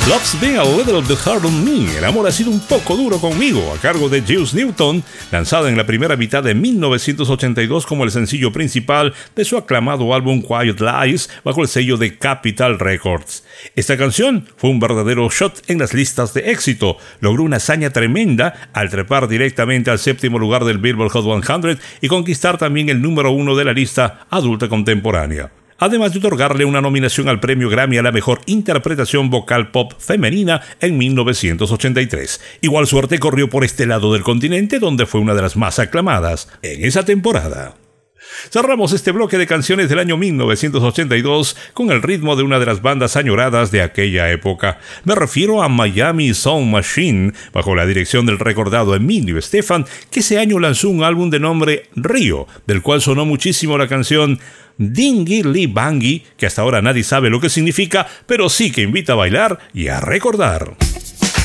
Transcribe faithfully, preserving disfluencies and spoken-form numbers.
Love's Been a Little Bit Hard on Me, El amor ha sido un poco duro conmigo, a cargo de Juice Newton, lanzada en la primera mitad de mil novecientos ochenta y dos como el sencillo principal de su aclamado álbum Quiet Lies, bajo el sello de Capitol Records. Esta canción fue un verdadero shot en las listas de éxito, logró una hazaña tremenda al trepar directamente al séptimo lugar del Billboard Hot cien y conquistar también el número uno de la lista adulta contemporánea, además de otorgarle una nominación al premio Grammy a la mejor interpretación vocal pop femenina en mil novecientos ochenta y tres. Igual suerte corrió por este lado del continente, donde fue una de las más aclamadas en esa temporada. Cerramos este bloque de canciones del año mil novecientos ochenta y dos con el ritmo de una de las bandas añoradas de aquella época. Me refiero a Miami Sound Machine, bajo la dirección del recordado Emilio Estefan, que ese año lanzó un álbum de nombre Río, del cual sonó muchísimo la canción Dingy Lee Bangy, que hasta ahora nadie sabe lo que significa, pero sí que invita a bailar y a recordar.